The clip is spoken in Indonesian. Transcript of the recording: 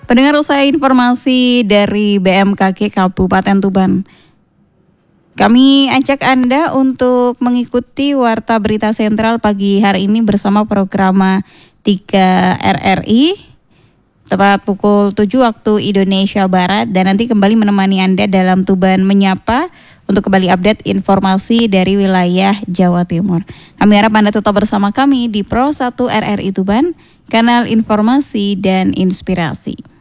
Pendengar, usai informasi dari BMKG Kabupaten Tuban, kami ajak Anda untuk mengikuti Warta Berita Sentral pagi hari ini bersama program 3 RRI tepat pukul 7 waktu Indonesia Barat, dan nanti kembali menemani Anda dalam Tuban Menyapa untuk kembali update informasi dari wilayah Jawa Timur. Kami harap Anda tetap bersama kami di Pro 1 RRI Tuban, kanal informasi dan inspirasi.